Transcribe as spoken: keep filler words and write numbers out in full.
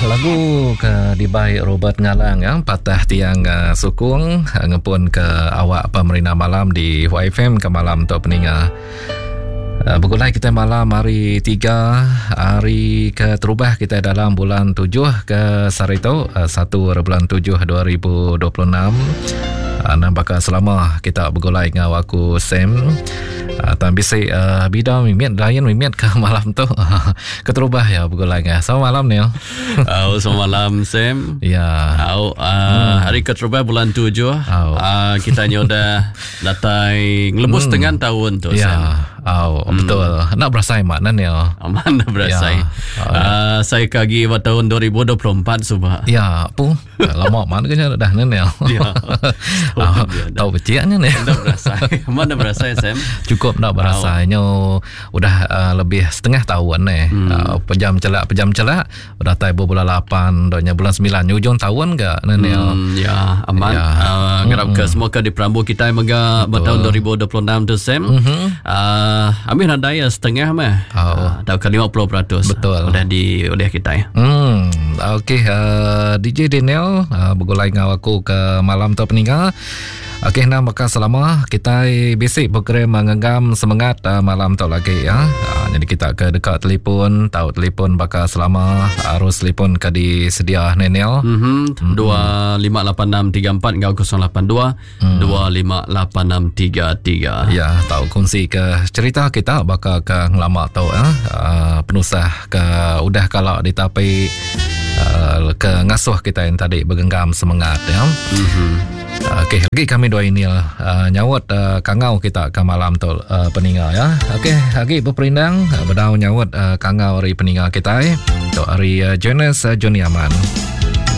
lagu ke dibaik Robert Ngalang ya, patah tiang uh, sukung ngepun ke awak pemerintah malam di Y F M ke malam tu peninga. Uh, Begulai kita malam hari tiga, hari ke terubah kita dalam bulan tujuh ke Sarito, uh, satu bulan tujuh dua ribu dua puluh enam. Uh, nampaknya selama kita bergulai dengan aku Sam. Uh, Tan bisik uh, bidang mimit lain mimit ke malam tu keterubah ya bergulai dengan. Selamat malam ni. Oh, selamat malam Sam. Ya. Oh, uh, hmm. hari keterubah bulan tujuh. Oh. Uh, kita nyoda datai ngelebus hmm. dengan tahun tu ya. Sam. Oh, hmm. betul. Nak berasai mana ni? Mana berasai? Ya. Oh, uh, saya kagi pada tahun dua ribu dua puluh empat subah. Ya, apa? Lama mana kena dah ni ni. Ya. Oh, tahu kecilnya ni. Nak berasai. Mana berasai Sam? Cukup nak berasainya oh. Udah uh, lebih setengah tahun ni. Hmm. Uh, pejam celak pejam celak udah tai bulan lapan donya bulan sembilan ujung tahun ke ni. Hmm, ya, aman. Ya. Uh, ngarap hmm. ke semua ke di Perambu kita mega tahun dua ribu dua puluh enam tu Sam. Hmm. Uh, Ambil ada ya setengah mah. Oh. Uh, ke lima puluh peratus. Betul. Udah di udah kita ya. Hmm. Okey, uh, D J Daniel uh, bergulai dengan aku ke malam tu peninggal. Okey, nah maka selama kita basic program mengenggam semangat uh, malam tu lagi ya. Uh, jadi kita ke dekat telefon, tahu telefon bakal selama harus telefon ke di sedia Nenel. Mhm. dua lima lapan enam tiga empat kosong lapan dua hmm. dua lima lapan enam tiga tiga. Ya, tahu kongsi ke cerita kita bakal ke ngelama tau ya. Uh, penusah ke udah kalau ditapai uh, ke ngasuh kita yang tadi bergenggam semangat ya. Mhm. Okey, lagi kami dua ini uh, nyawat uh, kangau kita ke malam tu uh, peninggal ya. Okey, lagi berperindang uh, berdau nyawat uh, kangau hari peninggal kita eh. Tu hari uh, Jonas uh, Joni Aman.